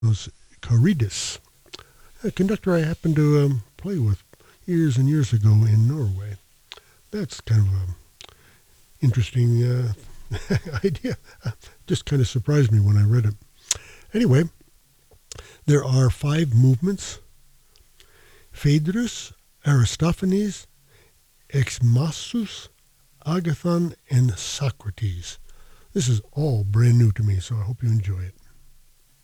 Those Caritas, a conductor I happened to play with years and years ago in Norway. That's kind of an interesting idea. Just kind of surprised me when I read it. Anyway, there are 5 movements: Phaedrus, Aristophanes, Exmassus, Agathon, and Socrates. This is all brand new to me, so I hope you enjoy it.